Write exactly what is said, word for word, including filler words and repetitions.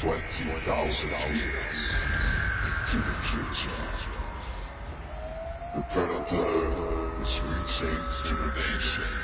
Twenty thousand years to the future. The predator is reaching to the nation.